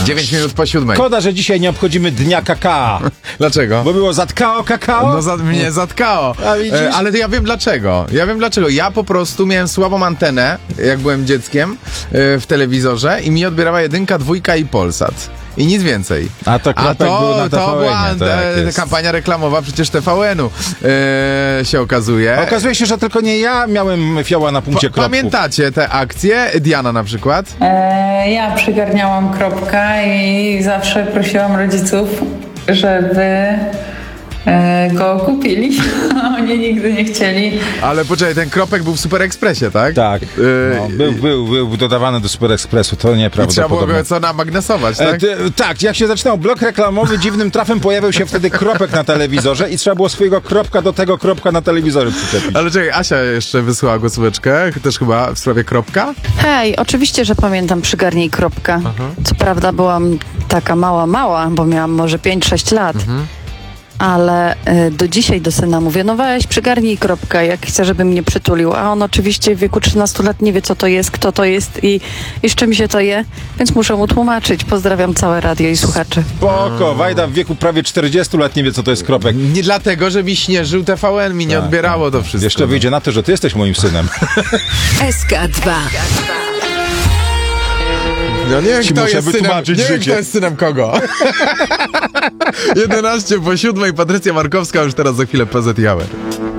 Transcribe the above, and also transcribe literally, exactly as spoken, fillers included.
dziewięć minut po siódmej. Szkoda, że dzisiaj nie obchodzimy Dnia Kakao. Dlaczego? Bo było zatkao kakao? No za, mnie zatkało. A widzisz? E, ale to ja wiem dlaczego. Ja wiem dlaczego. Ja po prostu miałem słabą antenę, jak byłem dzieckiem, e, w telewizorze i mi odbierała jedynka, dwójka i Polsat. I nic więcej. A to kropek to, był na to T V N-ie, była tak e, jest. kampania reklamowa przecież T V N-u e, się okazuje. Okazuje się, że tylko nie ja miałem fioła na punkcie Pa, kropków. pamiętacie te akcje? Diana na przykład? E, ja przygarniałam Kropka i zawsze prosiłam rodziców, żeby e, go kupili. Oni nigdy nie chcieli. Ale poczekaj, ten kropek był w Super Expressie, tak? Tak. E, No, był, był, był dodawany do Super Expressu, to I trzeba było nieprawdopodobne. go co namagnesować, E, tak? ty, tak, jak się zaczynał blok reklamowy, dziwnym trafem pojawiał się wtedy kropek na telewizorze i trzeba było swojego kropka do tego kropka na telewizorze przyczepić. Ale czekaj, Asia jeszcze wysłała głosóweczkę, też chyba w sprawie kropka. Hej, oczywiście, że pamiętam Przygarnij Kropka. Co prawda byłam taka mała, mała, bo miałam może pięć sześć lat. Ale y, do dzisiaj do syna mówię, no weź, przygarnij Kropka, jak chcę, żeby mnie przytulił. A on oczywiście w wieku trzynastu lat nie wie, co to jest, kto to jest i, i z czym się to je, więc muszę mu tłumaczyć. Pozdrawiam całe radio i słuchaczy. Spoko, Wajda w wieku prawie czterdziestu lat nie wie, co to jest kropek. Nie dlatego, że mi śnieżył T V N, mi nie Tak, odbierało to wszystko. Jeszcze wyjdzie na to, że ty jesteś moim synem. S K dwa. No nie wiem, Ci kto muszę jest synem, wytłumaczyć nie wiem, życie. kto jest synem kogo. jedenaście po siódmej, Patrycja Markowska, już teraz za chwilę P Z Hour.